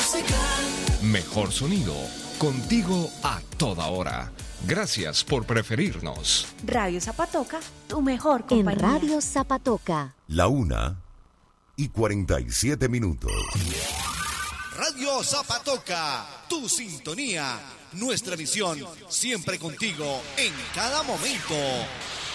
Mejor sonido, contigo a toda hora. Gracias por preferirnos. Radio Zapatoca, tu mejor compañía. En Radio Zapatoca. La 1:47. Radio Zapatoca, tu sintonía. Nuestra misión, siempre contigo, en cada momento.